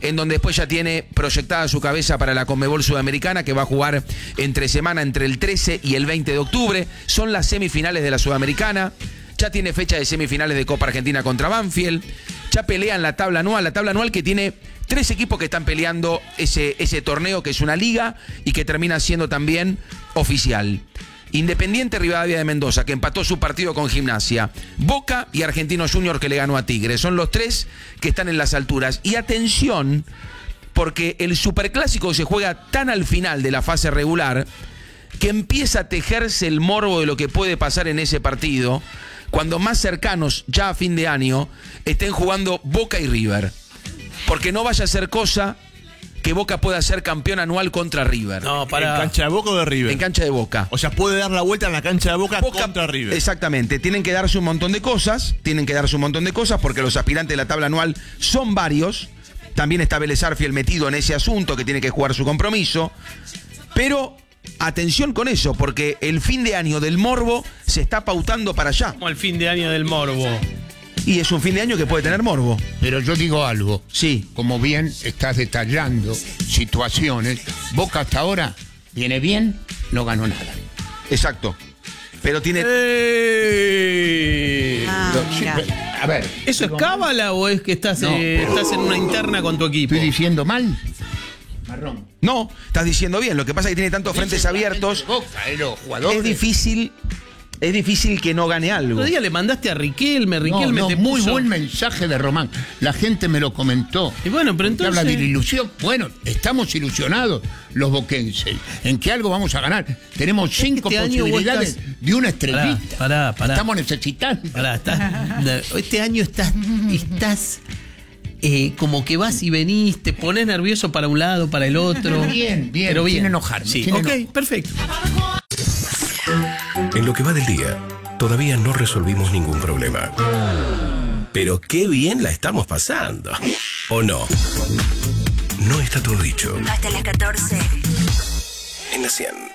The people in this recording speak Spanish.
en donde después ya tiene proyectada su cabeza para la Conmebol Sudamericana, que va a jugar entre semana entre el 13 y el 20 de octubre. Son las semifinales de la Sudamericana. Ya tiene fecha de semifinales de Copa Argentina contra Banfield. Ya pelean la tabla anual que tiene 3 equipos que están peleando ese torneo, que es una liga y que termina siendo también oficial. Independiente Rivadavia de Mendoza, que empató su partido con Gimnasia. Boca y Argentinos Juniors, que le ganó a Tigre. Son los 3 que están en las alturas. Y atención, porque el Superclásico se juega tan al final de la fase regular que empieza a tejerse el morbo de lo que puede pasar en ese partido, cuando más cercanos, ya a fin de año, estén jugando Boca y River. Porque no vaya a ser cosa que Boca pueda ser campeón anual contra River. No, para. ¿En cancha de Boca o de River? En cancha de Boca. O sea, puede dar la vuelta en la cancha de Boca contra River. Exactamente. Tienen que darse un montón de cosas. Porque los aspirantes de la tabla anual son varios. También está Vélez Sarsfield metido en ese asunto, que tiene que jugar su compromiso. Pero atención con eso, porque el fin de año del morbo se está pautando para allá. Como el fin de año del morbo. Y es un fin de año que puede tener morbo. Pero yo digo algo. Sí. Como bien estás detallando situaciones, Boca hasta ahora viene bien, no ganó nada. Exacto. Pero tiene... A ver. ¿Eso es cábala o es que estás en una interna con tu equipo? ¿Estoy diciendo mal? Marrón. No, estás diciendo bien. Lo que pasa es que tiene tantos frentes abiertos. Boca, los jugadores. Es difícil que no gane algo. El otro día le mandaste a Riquelme te muy puso... buen mensaje de Román. La gente me lo comentó. Y bueno, pero entonces... Habla de la ilusión. Bueno, estamos ilusionados los boquenses en que algo vamos a ganar. Tenemos 5 posibilidades de una estrellita. Pará. Estamos necesitando. Este año estás como que vas y venís, te pones nervioso para un lado, para el otro. Bien, pero bien. Sin enojarme. Sí, ok, perfecto. En lo que va del día, todavía no resolvimos ningún problema. Pero qué bien la estamos pasando. ¿O no? No está todo dicho. Hasta las 14. En la 100.